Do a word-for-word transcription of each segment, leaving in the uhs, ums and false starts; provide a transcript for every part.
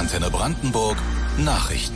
Antenne Brandenburg Nachrichten.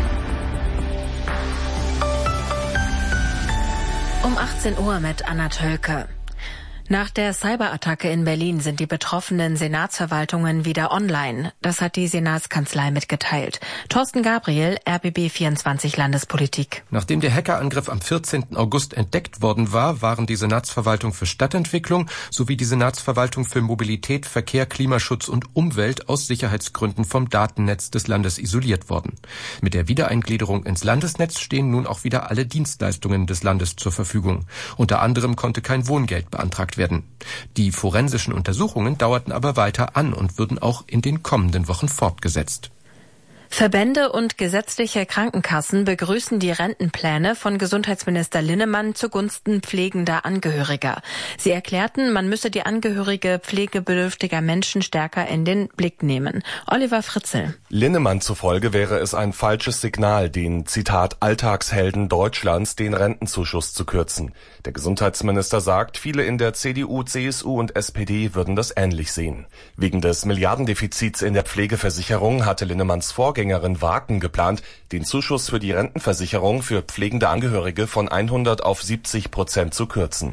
Um achtzehn Uhr mit Anna Tölke. Nach der Cyberattacke in Berlin sind die betroffenen Senatsverwaltungen wieder online. Das hat die Senatskanzlei mitgeteilt. Thorsten Gabriel, R B B vierundzwanzig Landespolitik. Nachdem der Hackerangriff am vierzehnten August entdeckt worden war, waren die Senatsverwaltung für Stadtentwicklung sowie die Senatsverwaltung für Mobilität, Verkehr, Klimaschutz und Umwelt aus Sicherheitsgründen vom Datennetz des Landes isoliert worden. Mit der Wiedereingliederung ins Landesnetz stehen nun auch wieder alle Dienstleistungen des Landes zur Verfügung. Unter anderem konnte kein Wohngeld beantragt werden. werden. Die forensischen Untersuchungen dauerten aber weiter an und würden auch in den kommenden Wochen fortgesetzt. Verbände und gesetzliche Krankenkassen begrüßen die Rentenpläne von Gesundheitsminister Linnemann zugunsten pflegender Angehöriger. Sie erklärten, man müsse die Angehörige pflegebedürftiger Menschen stärker in den Blick nehmen. Oliver Fritzel. Linnemann zufolge wäre es ein falsches Signal, den, Zitat, Alltagshelden Deutschlands den Rentenzuschuss zu kürzen. Der Gesundheitsminister sagt, viele in der C D U, C S U und S P D würden das ähnlich sehen. Wegen des Milliardendefizits in der Pflegeversicherung hatte Linnemanns Vorgängerin Waken geplant, den Zuschuss für die Rentenversicherung für pflegende Angehörige von hundert auf siebzig Prozent zu kürzen.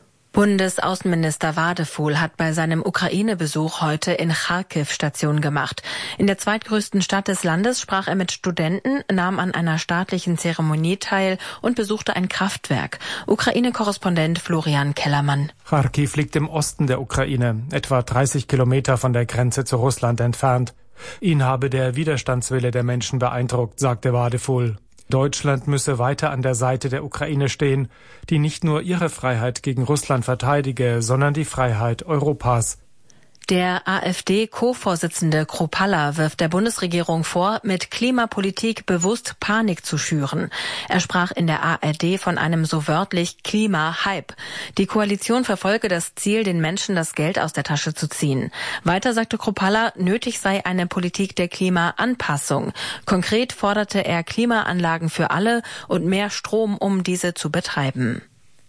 Bundesaußenminister Wadefuhl hat bei seinem Ukraine-Besuch heute in Charkiw Station gemacht. In der zweitgrößten Stadt des Landes sprach er mit Studenten, nahm an einer staatlichen Zeremonie teil und besuchte ein Kraftwerk. Ukraine-Korrespondent Florian Kellermann. Charkiw liegt im Osten der Ukraine, etwa dreißig Kilometer von der Grenze zu Russland entfernt. Ihn habe der Widerstandswille der Menschen beeindruckt, sagte Wadefuhl. Deutschland müsse weiter an der Seite der Ukraine stehen, die nicht nur ihre Freiheit gegen Russland verteidige, sondern die Freiheit Europas. Der AfD-Co-Vorsitzende Kruppalla wirft der Bundesregierung vor, mit Klimapolitik bewusst Panik zu schüren. Er sprach in der A R D von einem so wörtlich Klima-Hype. Die Koalition verfolge das Ziel, den Menschen das Geld aus der Tasche zu ziehen. Weiter sagte Kruppalla, nötig sei eine Politik der Klimaanpassung. Konkret forderte er Klimaanlagen für alle und mehr Strom, um diese zu betreiben.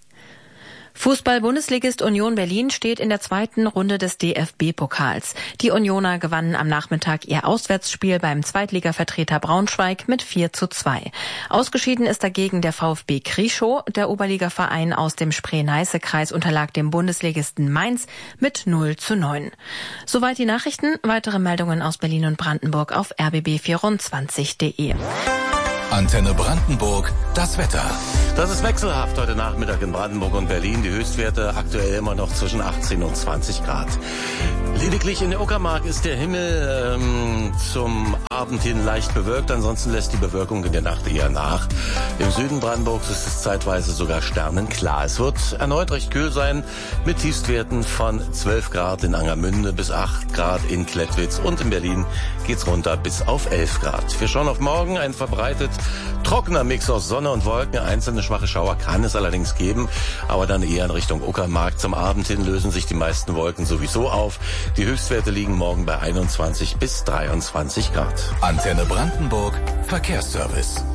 Fußball-Bundesligist Union Berlin steht in der zweiten Runde des D F B-Pokals. Die Unioner gewannen am Nachmittag ihr Auswärtsspiel beim Zweitligavertreter Braunschweig mit vier zu zwei. Ausgeschieden ist dagegen der VfB Krieschow. Der Oberligaverein aus dem Spree-Neiße-Kreis unterlag dem Bundesligisten Mainz mit null zu neun. Soweit die Nachrichten. Weitere Meldungen aus Berlin und Brandenburg auf r b b vierundzwanzig punkt de. Antenne Brandenburg, das Wetter. Das ist wechselhaft heute Nachmittag in Brandenburg und Berlin. Die Höchstwerte aktuell immer noch zwischen achtzehn und zwanzig Grad. Lediglich in der Uckermark ist der Himmel ähm, zum Abend hin leicht bewölkt. Ansonsten lässt die Bewölkung in der Nacht eher nach. Im Süden Brandenburgs ist es zeitweise sogar sternenklar. Es wird erneut recht kühl sein mit Tiefstwerten von zwölf Grad in Angermünde bis acht Grad in Klettwitz. Und in Berlin geht's runter bis auf elf Grad. Wir schauen auf morgen. Ein verbreitet trockener Mix aus Sonne und Wolken. Einzelne schwache Schauer kann es allerdings geben, aber dann eher in Richtung Uckermark. Zum Abend hin lösen sich die meisten Wolken sowieso auf. Die Höchstwerte liegen morgen bei einundzwanzig bis dreiundzwanzig Grad. Antenne Brandenburg, Verkehrsservice.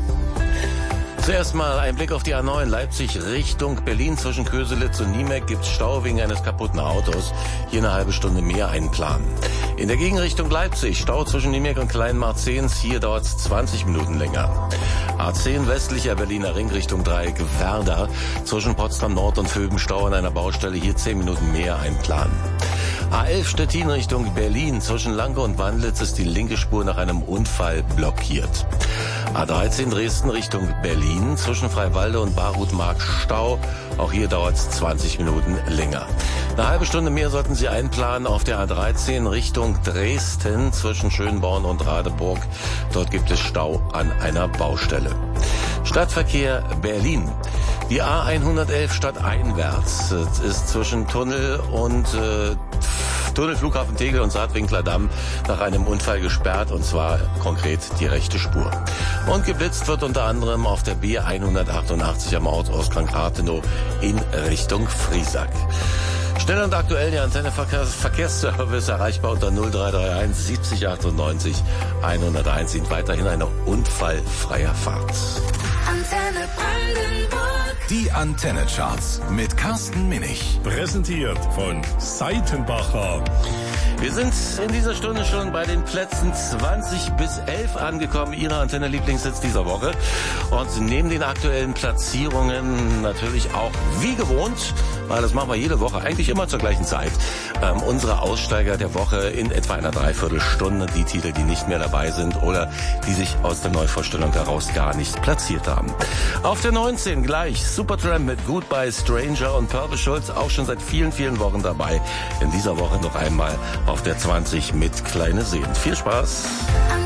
Zuerst mal ein Blick auf die A neun Leipzig Richtung Berlin. Zwischen Köselitz und Niemek gibt es Stau wegen eines kaputten Autos. Hier eine halbe Stunde mehr einplanen. In der Gegenrichtung Leipzig Stau zwischen Niemek und Kleinmarzens. Hier dauert es zwanzig Minuten länger. A zehn westlicher Berliner Ring Richtung Dreieck Werder. Zwischen Potsdam Nord und Vöben Stau an einer Baustelle. Hier zehn Minuten mehr einplanen. A elf Stettin Richtung Berlin. Zwischen Lanke und Wandlitz ist die linke Spur nach einem Unfall blockiert. A dreizehn Dresden Richtung Berlin. Zwischen Freiwalde und Barutmark Stau. Auch hier dauert es zwanzig Minuten länger. Eine halbe Stunde mehr sollten Sie einplanen auf der A dreizehn Richtung Dresden zwischen Schönborn und Radeburg. Dort gibt es Stau an einer Baustelle. Stadtverkehr Berlin. Die A hundertelf stadteinwärts ist zwischen Tunnel und äh, Tunnel Flughafen Tegel und Saatwinkler Damm nach einem Unfall gesperrt, und zwar konkret die rechte Spur. Und geblitzt wird unter anderem auf der B hundertachtundachtzig am Ortsausgang Rathenow in Richtung Friesack. Schnell und aktuell der Antenne Verkehrsservice erreichbar unter null drei drei eins siebzig achtundneunzig hunderteins. Ihnen weiterhin eine unfallfreie Fahrt. Antenne Brandenburg. Die Antenne-Charts mit Carsten Minich. Präsentiert von Seitenbacher. Wir sind in dieser Stunde schon bei den Plätzen zwanzig bis elf angekommen, Ihre Antenne-Lieblingssitz dieser Woche. Und neben den aktuellen Platzierungen natürlich auch wie gewohnt, weil das machen wir jede Woche, eigentlich immer zur gleichen Zeit, ähm, unsere Aussteiger der Woche in etwa einer Dreiviertelstunde, die Titel, die nicht mehr dabei sind oder die sich aus der Neuvorstellung heraus gar nicht platziert haben. Auf der neunzehn gleich Supertramp mit Goodbye Stranger und Purple Schulz, auch schon seit vielen, vielen Wochen dabei. In dieser Woche noch einmal auf der zwanzig mit Kleine Seen. Viel Spaß!